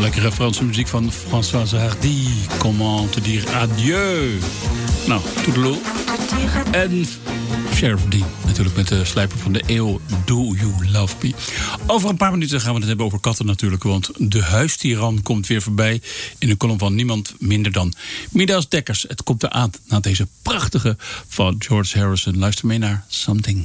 Lekkere Franse muziek van Françoise Hardy. Comment te dire adieu. Nou, toedeloe. En Sheriff Dean, natuurlijk met de slijper van de eeuw. Do You Love Me. Over een paar minuten gaan we het hebben over katten natuurlijk. Want de huistiran komt weer voorbij in de column van niemand minder dan Midas Dekkers. Het komt eraan na deze prachtige van George Harrison. Luister mee naar Something.